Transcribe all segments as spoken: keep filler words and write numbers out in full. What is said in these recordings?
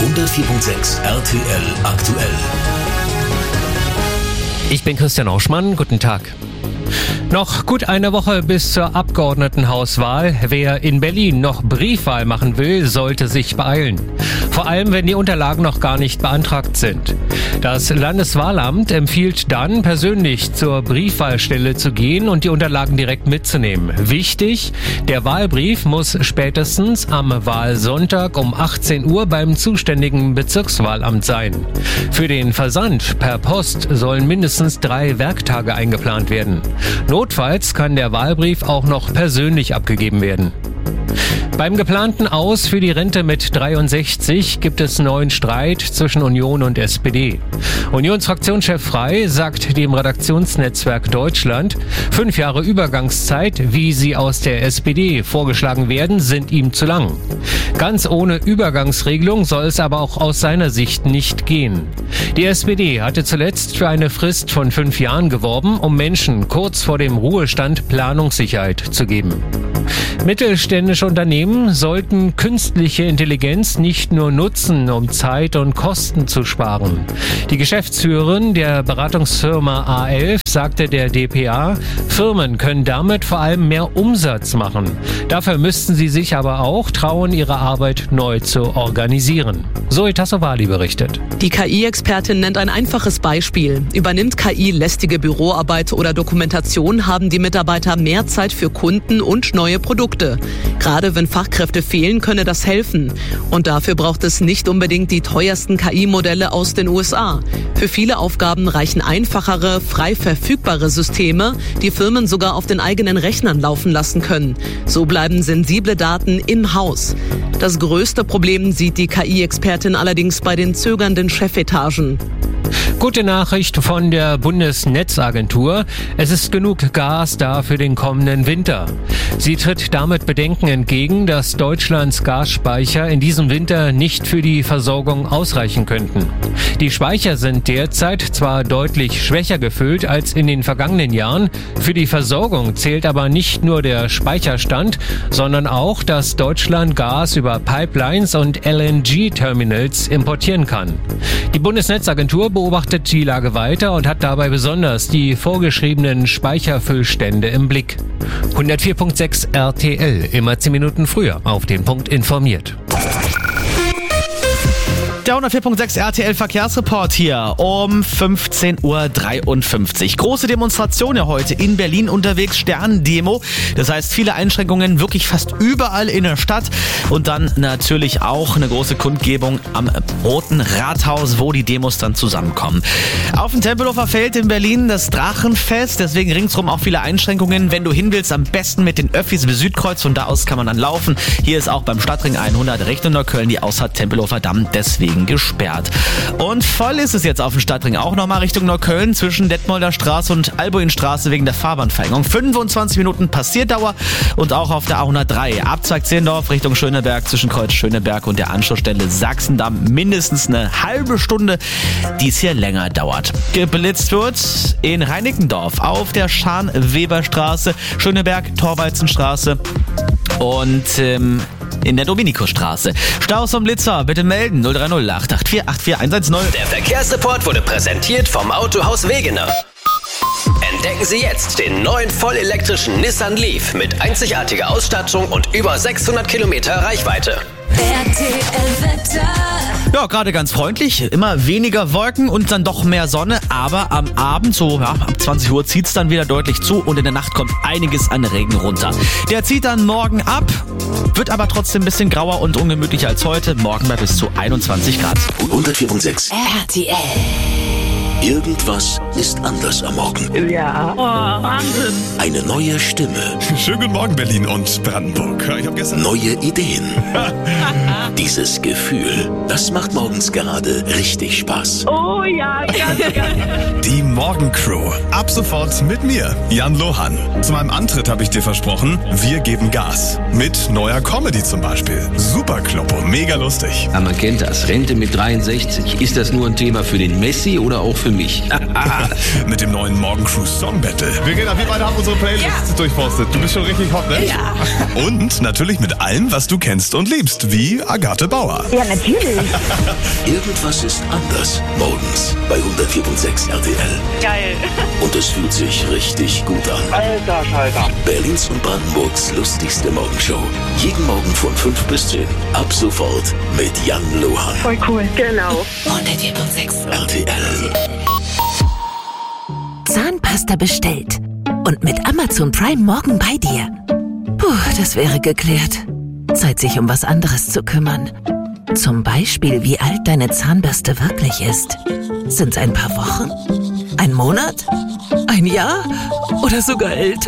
hundertvier Komma sechs R T L aktuell. Ich bin Christian Auschmann, guten Tag. Noch gut eine Woche bis zur Abgeordnetenhauswahl. Wer in Berlin noch Briefwahl machen will, sollte sich beeilen. Vor allem, wenn die Unterlagen noch gar nicht beantragt sind. Das Landeswahlamt empfiehlt dann, persönlich zur Briefwahlstelle zu gehen und die Unterlagen direkt mitzunehmen. Wichtig, der Wahlbrief muss spätestens am Wahlsonntag um achtzehn Uhr beim zuständigen Bezirkswahlamt sein. Für den Versand per Post sollen mindestens drei Werktage eingeplant werden. Notfalls kann der Wahlbrief auch noch persönlich abgegeben werden. Beim geplanten Aus für die Rente mit dreiundsechzig gibt es neuen Streit zwischen Union und S P D. Unionsfraktionschef Frey sagt dem Redaktionsnetzwerk Deutschland, fünf Jahre Übergangszeit, wie sie aus der S P D vorgeschlagen werden, sind ihm zu lang. Ganz ohne Übergangsregelung soll es aber auch aus seiner Sicht nicht gehen. Die S P D hatte zuletzt für eine Frist von fünf Jahren geworben, um Menschen kurz vor dem Ruhestand Planungssicherheit zu geben. Mittelständische Unternehmen sollten künstliche Intelligenz nicht nur nutzen, um Zeit und Kosten zu sparen. Die Geschäftsführerin der Beratungsfirma A elf sagte der d p a, Firmen können damit vor allem mehr Umsatz machen. Dafür müssten sie sich aber auch trauen, ihre Arbeit neu zu organisieren. Zoe Tassovali berichtet. Die K I-Expertin nennt ein einfaches Beispiel. Übernimmt K I lästige Büroarbeit oder Dokumentation, haben die Mitarbeiter mehr Zeit für Kunden und neue Produkte. Gerade wenn Fachkräfte fehlen, könne das helfen. Und dafür braucht es nicht unbedingt die teuersten K I-Modelle aus den U S A. Für viele Aufgaben reichen einfachere, frei verfügbare Systeme, die Firmen sogar auf den eigenen Rechnern laufen lassen können. So bleiben sensible Daten im Haus. Das größte Problem sieht die K I-Expertin allerdings bei den zögernden Chefetagen. Gute Nachricht von der Bundesnetzagentur. Es ist genug Gas da für den kommenden Winter. Sie tritt damit Bedenken entgegen, dass Deutschlands Gasspeicher in diesem Winter nicht für die Versorgung ausreichen könnten. Die Speicher sind derzeit zwar deutlich schwächer gefüllt als in den vergangenen Jahren. Für die Versorgung zählt aber nicht nur der Speicherstand, sondern auch, dass Deutschland Gas über Pipelines und L N G-Terminals importieren kann. Die Bundesnetzagentur beobachtet die Lage weiter und hat dabei besonders die vorgeschriebenen Speicherfüllstände im Blick. hundertvier Komma sechs R T L, immer zehn Minuten früher auf den Punkt informiert. Der hundertvier Komma sechs R T L Verkehrsreport hier um fünfzehn Uhr dreiundfünfzig. Große Demonstration ja heute in Berlin unterwegs, Stern-Demo. Das heißt, viele Einschränkungen wirklich fast überall in der Stadt. Und dann natürlich auch eine große Kundgebung am Roten Rathaus, wo die Demos dann zusammenkommen. Auf dem Tempelhofer Feld in Berlin das Drachenfest. Deswegen ringsrum auch viele Einschränkungen. Wenn du hin willst, am besten mit den Öffis bis Südkreuz. Von da aus kann man dann laufen. Hier ist auch beim Stadtring hundert Richtung Neukölln die Ausfahrt Tempelhofer Damm. Deswegen gesperrt. Und voll ist es jetzt auf dem Stadtring auch nochmal Richtung Neukölln zwischen Detmolder Straße und Albuinstraße wegen der Fahrbahnverengung. fünfundzwanzig Minuten Passierdauer und auch auf der A hundertdrei. Abzweig Zehlendorf Richtung Schöneberg zwischen Kreuz Schöneberg und der Anschlussstelle Sachsendamm mindestens eine halbe Stunde, die es hier länger dauert. Geblitzt wird in Reinickendorf auf der Scharnweberstraße, Schöneberg, Thorwaldsenstraße und ähm, in der Dominikusstraße. Staus vom Blitzer, bitte melden null drei null acht acht vier acht vier eins eins null. Der Verkehrsreport wurde präsentiert vom Autohaus Wegener. Entdecken Sie jetzt den neuen vollelektrischen Nissan Leaf mit einzigartiger Ausstattung und über sechshundert Kilometer Reichweite. R T L-Wetter. Ja, gerade ganz freundlich, immer weniger Wolken und dann doch mehr Sonne, aber am Abend, so ja, ab zwanzig Uhr zieht es dann wieder deutlich zu und in der Nacht kommt einiges an Regen runter. Der zieht dann morgen ab, wird aber trotzdem ein bisschen grauer und ungemütlicher als heute, morgen bei bis zu einundzwanzig Grad. hundertvier Komma sechs R T L. Irgendwas ist anders am Morgen. Ja. Oh, Wahnsinn. Eine neue Stimme. Schönen guten Morgen, Berlin und Brandenburg. Ich hab gestern... Neue Ideen. Dieses Gefühl, das macht morgens gerade richtig Spaß. Oh ja, ganz, ganz. Die Morgencrew. Ab sofort mit mir, Jan Lohan. Zu meinem Antritt habe ich dir versprochen, wir geben Gas. Mit neuer Comedy zum Beispiel. Super Kloppo, mega lustig. Aber man kennt das. Rente mit dreiundsechzig. Ist das nur ein Thema für den Messi oder auch für mich. Mit dem neuen Morgen Crew Song Battle. Verena, wir beide haben unsere Playlist ja. durchforstet. Du bist schon richtig hot, ne? Ja. Und natürlich mit allem, was du kennst und liebst, wie Agathe Bauer. Ja, natürlich. Irgendwas ist anders morgens bei hundertvier Komma sechs R T L. Geil. Und es fühlt sich richtig gut an. Alter Schalter. Berlins und Brandenburgs lustigste Morgenshow. Jeden Morgen von fünf bis zehn. Ab sofort mit Jan Lohan. Voll cool. Genau. hundertvier Komma sechs R T L. Zahnpasta bestellt. Und mit Amazon Prime morgen bei dir. Puh, das wäre geklärt. Zeit, sich um was anderes zu kümmern. Zum Beispiel, wie alt deine Zahnbürste wirklich ist. Sind's ein paar Wochen? Ein Monat? Ein Jahr? Oder sogar älter?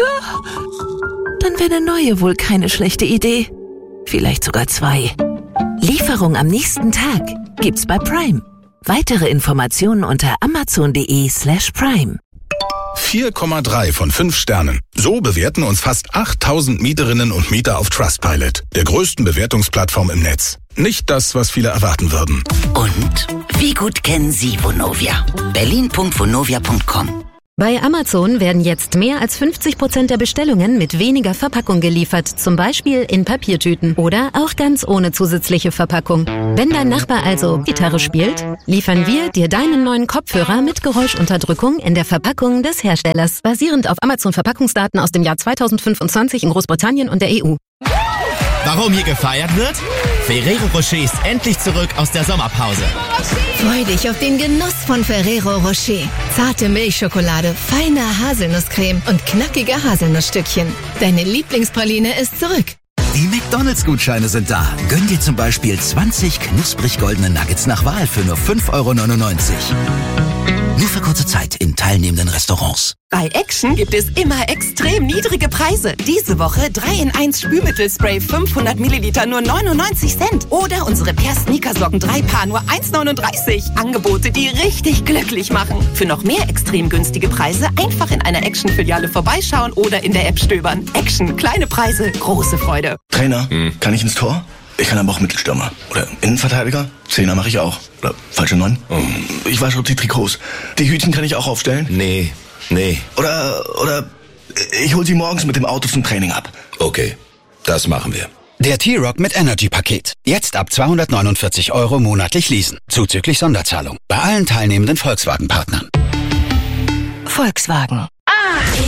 Dann wäre eine neue wohl keine schlechte Idee. Vielleicht sogar zwei. Lieferung am nächsten Tag gibt's bei Prime. Weitere Informationen unter amazon.de slash prime. vier Komma drei von fünf Sternen. So bewerten uns fast achttausend Mieterinnen und Mieter auf Trustpilot, der größten Bewertungsplattform im Netz. Nicht das, was viele erwarten würden. Und wie gut kennen Sie Vonovia? berlin punkt vonovia punkt com. Bei Amazon werden jetzt mehr als fünfzig Prozent der Bestellungen mit weniger Verpackung geliefert, zum Beispiel in Papiertüten oder auch ganz ohne zusätzliche Verpackung. Wenn dein Nachbar also Gitarre spielt, liefern wir dir deinen neuen Kopfhörer mit Geräuschunterdrückung in der Verpackung des Herstellers, basierend auf Amazon-Verpackungsdaten aus dem Jahr zweitausendfünfundzwanzig in Großbritannien und der E U. Warum hier gefeiert wird? Ferrero Rocher ist endlich zurück aus der Sommerpause. Freu dich auf den Genuss von Ferrero Rocher. Zarte Milchschokolade, feine Haselnusscreme und knackige Haselnussstückchen. Deine Lieblingspraline ist zurück. Die McDonalds-Gutscheine sind da. Gönn dir zum Beispiel zwanzig knusprig goldene Nuggets nach Wahl für nur fünf Euro neunundneunzig. Nur für kurze Zeit in teilnehmenden Restaurants. Bei Action gibt es immer extrem niedrige Preise. Diese Woche drei in eins Spülmittelspray fünfhundert Milliliter nur neunundneunzig Cent. Oder unsere Per Sneakersocken drei Paar nur eins neununddreißig. Angebote, die richtig glücklich machen. Für noch mehr extrem günstige Preise einfach in einer Action-Filiale vorbeischauen oder in der App stöbern. Action, kleine Preise, große Freude. Trainer, hm. kann ich ins Tor? Ich kann aber auch Mittelstürmer. Oder Innenverteidiger? Zehner mache ich auch. Oder falsche Neun? Oh. Ich wasche auch die Trikots. Die Hütchen kann ich auch aufstellen? Nee, nee. Oder, oder ich hol sie morgens mit dem Auto zum Training ab. Okay, das machen wir. Der T-Rock mit Energy-Paket. Jetzt ab zweihundertneunundvierzig Euro monatlich leasen. Zuzüglich Sonderzahlung. Bei allen teilnehmenden Volkswagen-Partnern. Volkswagen.